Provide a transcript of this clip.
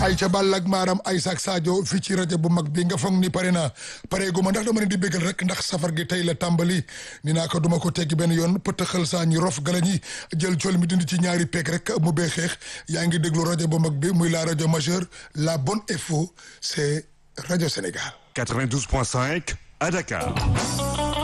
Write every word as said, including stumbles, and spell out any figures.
ay ca ball ak maaram ay sak Sadio fii ci rajo bu mag bi nga foog ni pare na pare gu ma ndax dama leen di béggal rek ndax safar gi tey la tàmbali ni naa ko duma ko teggi benn yoon pëtëxal saa ñi rof gala ñi jël cool mi dindi ci ñaari peeg rek mu bee xeex yaa ngi déglu rajo bu mag bi muy la rajo majeure la bonne info c'est Radio Sénégal quatre-vingt-douze point cinq à Dakar.